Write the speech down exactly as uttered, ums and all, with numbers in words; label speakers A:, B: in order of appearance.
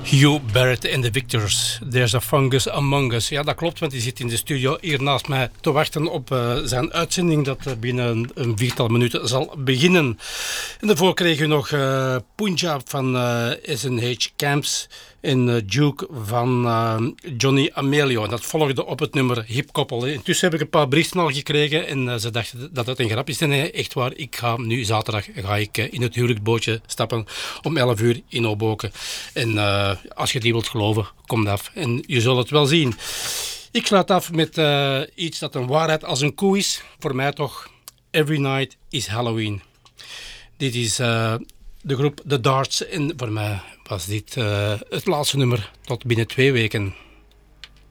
A: Hugh Barrett en The Victors. There's a fungus among us. Ja, dat klopt, want hij zit in de studio hier naast mij te wachten op uh, zijn uitzending dat uh, binnen een, een viertal minuten zal beginnen. En daarvoor kregen we nog uh, Punjab van uh, S N H Camps en uh, Duke van uh, Johnny Amelio. En dat volgde op het nummer Hip Koppel. Intussen heb ik een paar berichten al gekregen en uh, ze dachten dat het een grap is. En nee, echt waar, ik ga nu zaterdag ga ik, uh, in het huwelijksbootje stappen om elf uur in Hoboken. En uh, als je die wilt geloven, kom af en je zult het wel zien. Ik sluit af met uh, iets dat een waarheid als een koe is. Voor mij toch, Every Night is Halloween. Dit is uh, de groep The Darts en voor mij was dit uh, het laatste nummer tot binnen twee weken.